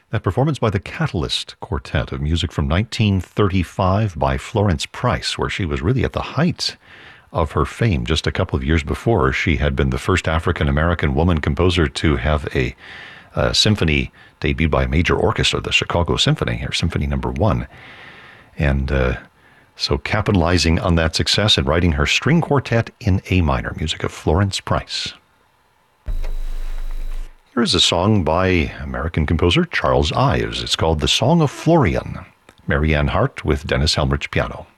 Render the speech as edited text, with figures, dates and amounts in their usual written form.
That performance by the Catalyst Quartet of music from 1935 by Florence Price, where she was really at the height of her fame. Just a couple of years before, she had been the first African-American woman composer to have a symphony debuted by a major orchestra, the Chicago Symphony, or Symphony No. 1. And so capitalizing on that success and writing her string quartet in A minor, music of Florence Price. Here is a song by American composer Charles Ives. It's called The Song of Florian. Marianne Hart with Dennis Helmrich piano.